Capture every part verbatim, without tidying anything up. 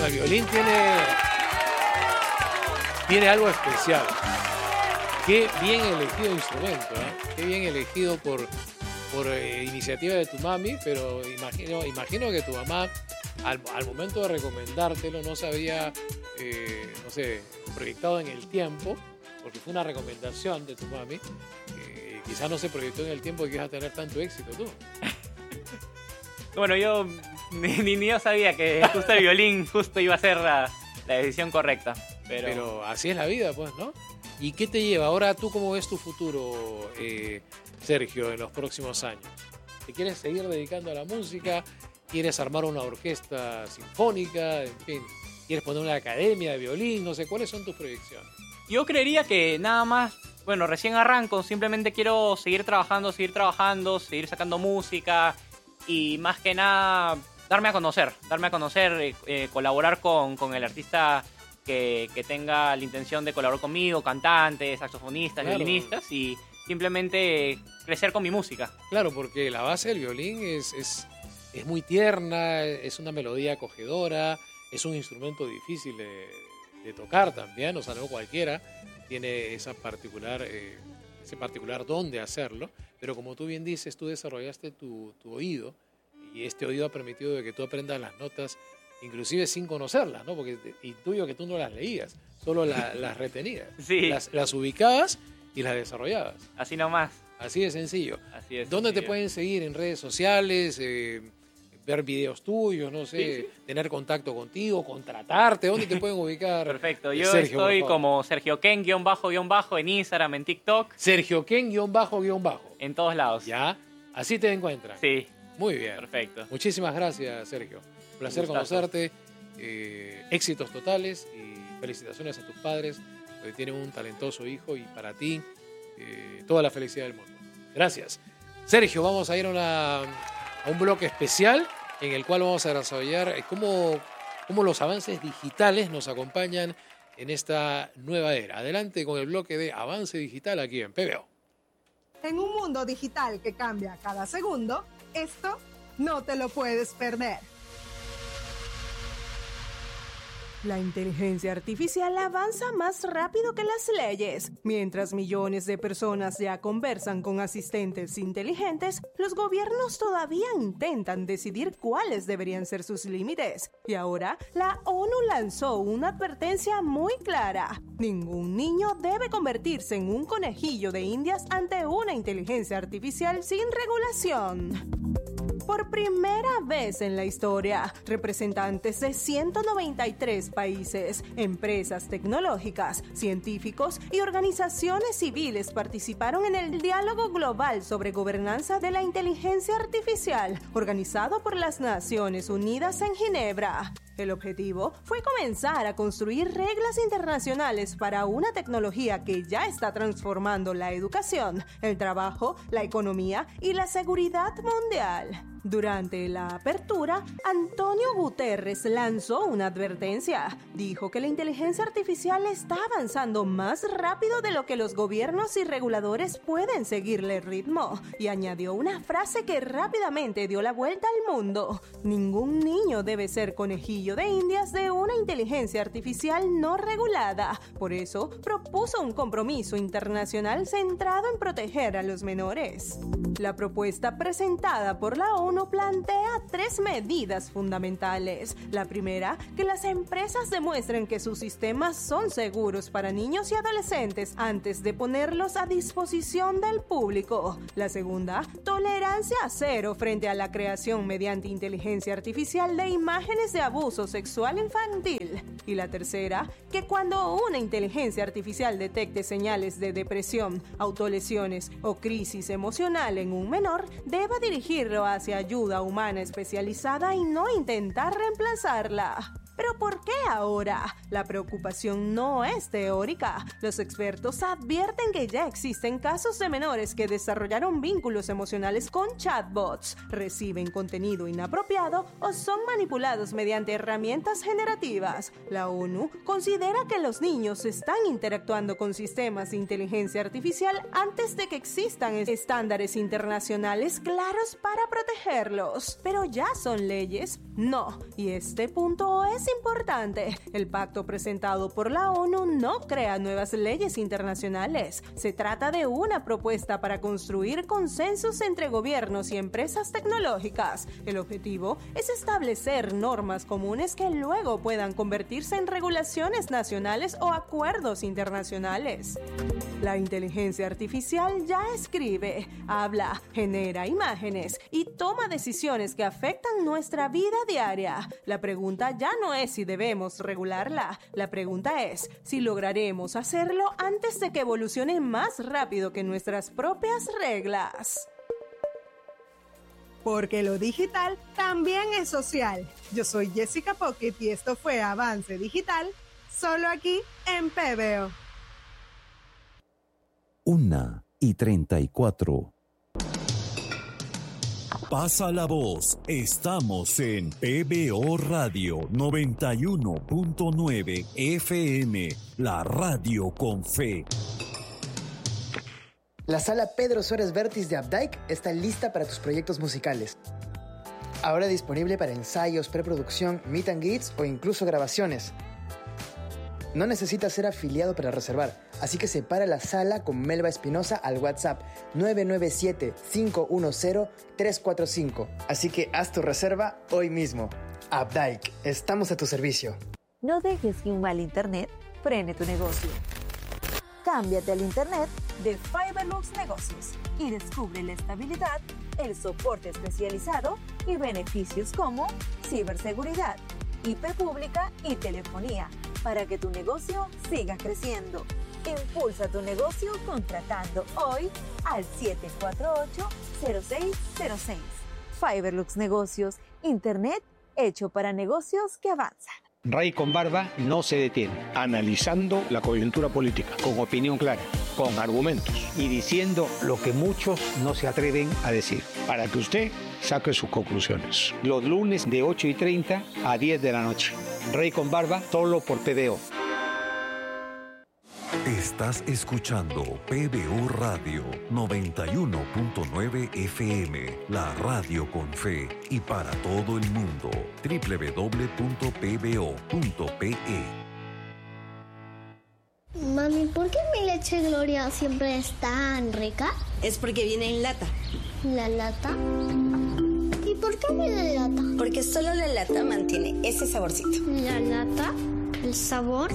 el violín tiene, tiene algo especial. Qué bien elegido instrumento, ¿eh? Qué bien elegido por, por eh, iniciativa de tu mami, pero imagino, imagino que tu mamá, al, al momento de recomendártelo, no se había, eh, no sé, proyectado en el tiempo, porque fue una recomendación de tu mami. Eh, quizás no se proyectó en el tiempo que ibas a tener tanto éxito tú. Bueno, yo ni, ni, ni yo sabía que justo el violín justo iba a ser la, la decisión correcta. Pero... pero así es la vida, pues, ¿no? ¿Y qué te lleva? Ahora, ¿tú cómo ves tu futuro, eh, Sergio, en los próximos años? ¿Te quieres seguir dedicando a la música? ¿Quieres armar una orquesta sinfónica? En fin, ¿quieres poner una academia de violín? No sé, ¿cuáles son tus proyecciones? Yo creería que nada más, bueno, recién arranco, simplemente quiero seguir trabajando, seguir trabajando, seguir sacando música y más que nada darme a conocer, darme a conocer, eh, eh, colaborar con, con el artista que, que tenga la intención de colaborar conmigo, cantantes, saxofonistas, Claro. violinistas y simplemente crecer con mi música. Claro, porque la base del violín es, es, es muy tierna, es una melodía acogedora, es un instrumento difícil de, de tocar también, o sea, no cualquiera tiene esa particular, eh, ese particular don de hacerlo, pero como tú bien dices, tú desarrollaste tu, tu oído y este oído ha permitido de que tú aprendas las notas inclusive sin conocerlas, ¿no? Porque intuyo que tú no las leías, solo la, las retenías, Sí. las, las ubicabas y las desarrollabas. Así nomás. Así de sencillo. Así es. ¿Dónde te sencillo. pueden seguir? ¿En redes sociales? Eh, ¿Ver videos tuyos? No sé, Sí, sí. tener contacto contigo, contratarte. ¿Dónde te pueden ubicar? Perfecto, eh, yo Sergio, por estoy favor? como Sergio Ken, guión bajo, guión bajo, en Instagram, en TikTok, Sergio Ken, guión bajo, guión bajo. en todos lados. ¿Ya? Así te encuentran. Sí, Muy bien. perfecto. Muchísimas gracias, Sergio. Un placer Un gustazo. conocerte. Eh, éxitos totales y felicitaciones a tus padres, porque tienen un talentoso hijo y para ti eh, toda la felicidad del mundo. Gracias. Sergio, vamos a ir a, una, a un bloque especial en el cual vamos a desarrollar eh, cómo, cómo los avances digitales nos acompañan en esta nueva era. Adelante con el bloque de Avance Digital aquí en P B O. En un mundo digital que cambia cada segundo, esto no te lo puedes perder. La inteligencia artificial avanza más rápido que las leyes. Mientras millones de personas ya conversan con asistentes inteligentes, los gobiernos todavía intentan decidir cuáles deberían ser sus límites. Y ahora, la ONU lanzó una advertencia muy clara. Ningún niño debe convertirse en un conejillo de indias ante una inteligencia artificial sin regulación. Por primera vez en la historia, representantes de ciento noventa y tres países, empresas tecnológicas, científicos y organizaciones civiles participaron en el Diálogo Global sobre Gobernanza de la Inteligencia Artificial, organizado por las Naciones Unidas en Ginebra. El objetivo fue comenzar a construir reglas internacionales para una tecnología que ya está transformando la educación, el trabajo, la economía y la seguridad mundial. Durante la apertura, Antonio Guterres lanzó una advertencia. Dijo que la inteligencia artificial está avanzando más rápido de lo que los gobiernos y reguladores pueden seguirle el ritmo. Y añadió una frase que rápidamente dio la vuelta al mundo. Ningún niño debe ser conejillo de indias de una inteligencia artificial no regulada. Por eso, propuso un compromiso internacional centrado en proteger a los menores. La propuesta presentada por la ONU plantea tres medidas fundamentales. La primera, que las empresas demuestren que sus sistemas son seguros para niños y adolescentes antes de ponerlos a disposición del público. La segunda, tolerancia cero frente a la creación mediante inteligencia artificial de imágenes de abuso sexual infantil. Y la tercera, que cuando una inteligencia artificial detecte señales de depresión, autolesiones o crisis emocional en un menor, deba dirigirlo hacia ayuda humana especializada y no intentar reemplazarla. ¿Pero por qué ahora? La preocupación no es teórica. Los expertos advierten que ya existen casos de menores que desarrollaron vínculos emocionales con chatbots, reciben contenido inapropiado o son manipulados mediante herramientas generativas. La ONU considera que los niños están interactuando con sistemas de inteligencia artificial antes de que existan estándares internacionales claros para protegerlos. ¿Pero ya son leyes? No. Y este punto es importante, el pacto presentado por la ONU no crea nuevas leyes internacionales. Se trata de una propuesta para construir consensos entre gobiernos y empresas tecnológicas. El objetivo es establecer normas comunes que luego puedan convertirse en regulaciones nacionales o acuerdos internacionales. La inteligencia artificial ya escribe, habla, genera imágenes y toma decisiones que afectan nuestra vida diaria. La pregunta ya no es si debemos regularla, la pregunta es si lograremos hacerlo antes de que evolucione más rápido que nuestras propias reglas. Porque lo digital también es social. Yo soy Jessica Pocket y esto fue Avance Digital, solo aquí en P B O. Una y treinta y cuatro. Pasa la voz, estamos en P B O Radio noventa y uno punto nueve F M, la radio con fe. La sala Pedro Suárez Vértiz de Updike está lista para tus proyectos musicales. Ahora disponible para ensayos, preproducción, meet and greets o incluso grabaciones. No necesitas ser afiliado para reservar, así que separa la sala con Melba Espinosa al WhatsApp nueve nueve siete, cinco uno cero, tres cuatro cinco. Así que haz tu reserva hoy mismo. Updike, estamos a tu servicio. No dejes que un mal internet frene tu negocio. Cámbiate al internet de Fiberlux Negocios y descubre la estabilidad, el soporte especializado y beneficios como ciberseguridad, I P pública y telefonía para que tu negocio siga creciendo. Impulsa tu negocio contratando hoy al siete cuatro ocho, cero seis cero seis. Fiberlux Negocios, internet hecho para negocios que avanzan. Rey con Barba no se detiene, analizando la coyuntura política, con opinión clara, con argumentos y diciendo lo que muchos no se atreven a decir, para que usted saque sus conclusiones. Los lunes de ocho y treinta a diez de la noche. Rey con Barba, solo por P B O. Estás escuchando P B O Radio noventa y uno punto nueve F M, la radio con fe y para todo el mundo. doble u doble u doble u punto p b o punto p e. Mami, ¿por qué mi leche Gloria siempre es tan rica? Es porque viene en lata. ¿La lata? ¿Y por qué viene en lata? Porque solo la lata mantiene ese saborcito. ¿La lata? ¿El sabor?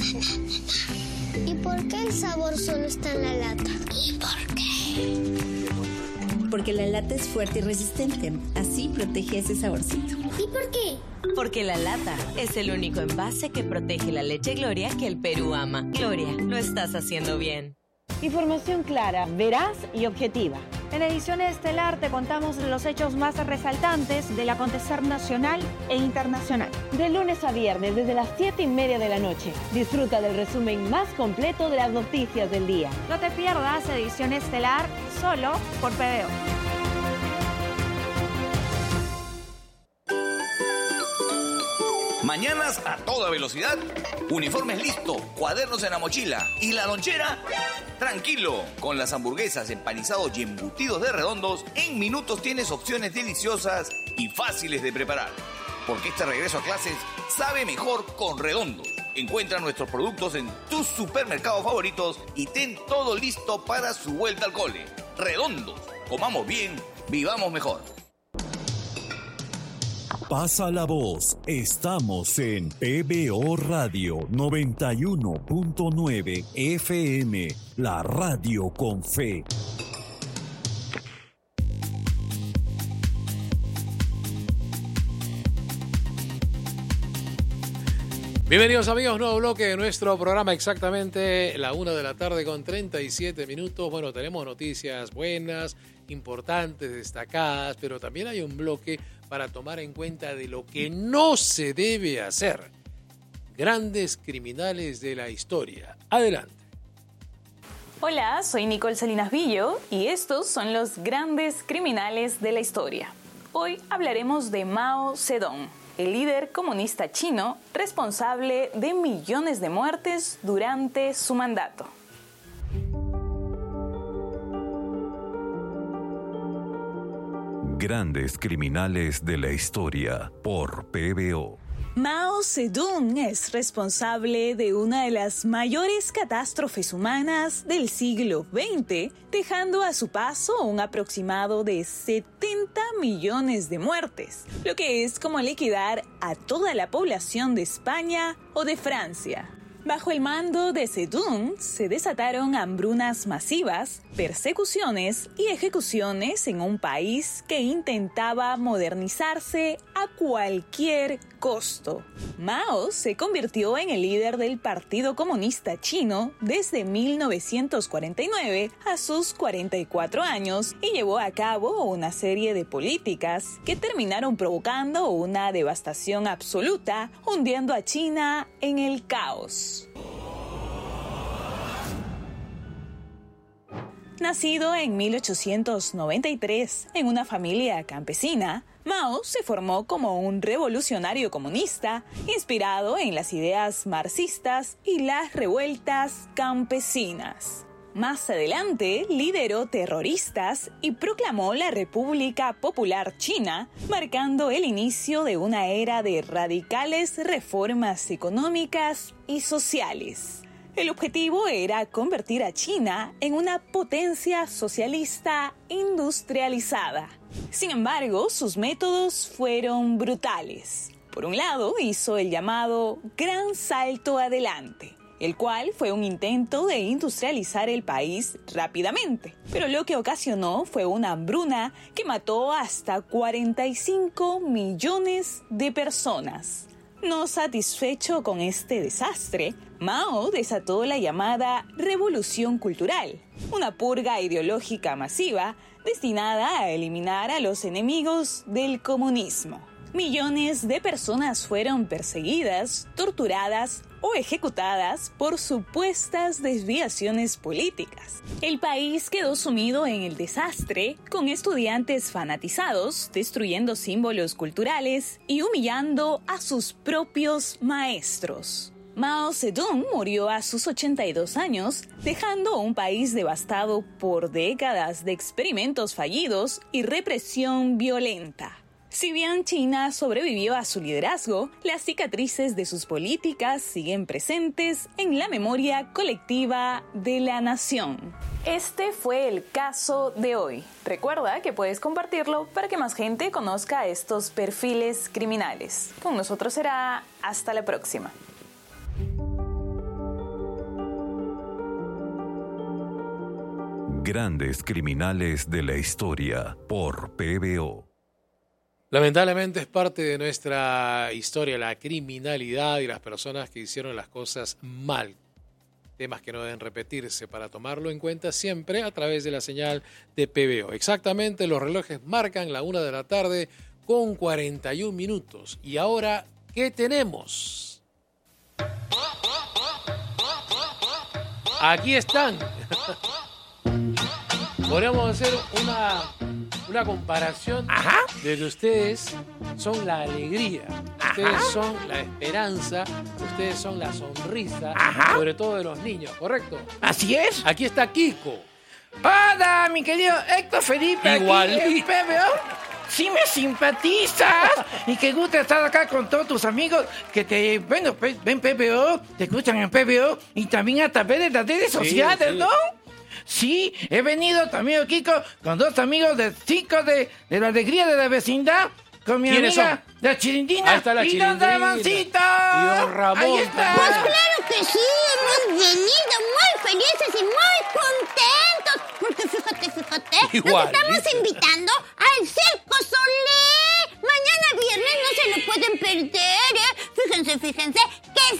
¿Y por qué el sabor solo está en la lata? ¿Y por qué? Porque la lata es fuerte y resistente. Así protege ese saborcito. ¿Y por qué? Porque la lata es el único envase que protege la leche Gloria que el Perú ama. Gloria, lo estás haciendo bien. Información clara, veraz y objetiva. En Ediciones Estelar te contamos los hechos más resaltantes del acontecer nacional e internacional. De lunes a viernes, desde las siete y media de la noche. Disfruta del resumen más completo de las noticias del día. No te pierdas Edición Estelar solo por P B O. Mañanas a toda velocidad, uniformes listos, cuadernos en la mochila y la lonchera. Tranquilo, con las hamburguesas, empanizados y embutidos de Redondos, en minutos tienes opciones deliciosas y fáciles de preparar. Porque este regreso a clases sabe mejor con Redondos. Encuentra nuestros productos en tus supermercados favoritos y ten todo listo para su vuelta al cole. Redondos, comamos bien, vivamos mejor. Pasa la voz, estamos en P B O Radio noventa y uno punto nueve F M, la radio con fe. Bienvenidos amigos, nuevo bloque de nuestro programa, exactamente la una de la tarde con treinta y siete minutos. Bueno, tenemos noticias buenas, importantes, destacadas, pero también hay un bloque para tomar en cuenta de lo que no se debe hacer. Grandes criminales de la historia. Adelante. Hola, soy Nicole Salinas Villo y estos son los grandes criminales de la historia. Hoy hablaremos de Mao Zedong, el líder comunista chino responsable de millones de muertes durante su mandato. Grandes criminales de la historia por P B O. Mao Zedong es responsable de una de las mayores catástrofes humanas del siglo veinte, dejando a su paso un aproximado de setenta millones de muertes, lo que es como liquidar a toda la población de España o de Francia. Bajo el mando de Zedong se desataron hambrunas masivas, persecuciones y ejecuciones en un país que intentaba modernizarse a cualquier costo. Mao se convirtió en el líder del Partido Comunista Chino desde mil novecientos cuarenta y nueve a sus cuarenta y cuatro años y llevó a cabo una serie de políticas que terminaron provocando una devastación absoluta, hundiendo a China en el caos. Nacido en mil ochocientos noventa y tres en una familia campesina, Mao se formó como un revolucionario comunista inspirado en las ideas marxistas y las revueltas campesinas. Más adelante, lideró terroristas y proclamó la República Popular China, marcando el inicio de una era de radicales reformas económicas y sociales. El objetivo era convertir a China en una potencia socialista industrializada. Sin embargo, sus métodos fueron brutales. Por un lado, hizo el llamado Gran Salto Adelante, el cual fue un intento de industrializar el país rápidamente, pero lo que ocasionó fue una hambruna que mató hasta cuarenta y cinco millones de personas. No satisfecho con este desastre, Mao desató la llamada Revolución Cultural, una purga ideológica masiva destinada a eliminar a los enemigos del comunismo. Millones de personas fueron perseguidas, torturadas o ejecutadas por supuestas desviaciones políticas. El país quedó sumido en el desastre, con estudiantes fanatizados, destruyendo símbolos culturales y humillando a sus propios maestros. Mao Zedong murió a sus ochenta y dos años, dejando un país devastado por décadas de experimentos fallidos y represión violenta. Si bien China sobrevivió a su liderazgo, las cicatrices de sus políticas siguen presentes en la memoria colectiva de la nación. Este fue el caso de hoy. Recuerda que puedes compartirlo para que más gente conozca estos perfiles criminales. Con nosotros será hasta la próxima. Grandes criminales de la historia por P B O. Lamentablemente es parte de nuestra historia la criminalidad y las personas que hicieron las cosas mal. Temas que no deben repetirse, para tomarlo en cuenta siempre a través de la señal de P B O. Exactamente, los relojes marcan la una de la tarde con cuarenta y un minutos. Y ahora, ¿qué tenemos? Aquí están. Podríamos hacer una, una comparación. Ajá. De que ustedes son la alegría, ustedes Ajá. son la esperanza, ustedes son la sonrisa, Ajá. sobre todo de los niños, ¿correcto? Así es. Aquí está Kiko. Hola, mi querido Héctor Felipe. Igual. Aquí en P B O. Sí me simpatizas y qué gusto estar acá con todos tus amigos que te, bueno, ven P B O, te escuchan en P B O y también a través de las redes sociales, sí, sí. ¿no? Sí, he venido también, Kiko, con dos amigos de cinco de, de la alegría de la vecindad, con mi amiga, son? la Chirindina, Ahí está la y Chirindina. don Ramoncito. Y don Ramón. Ahí está. Pues claro que sí, hemos venido muy felices y muy contentos, porque fíjate, fíjate, Igual, nos estamos ¿viste? invitando al Circo Solé. Mañana viernes no se lo pueden perder, ¿eh? Fíjense, fíjense, que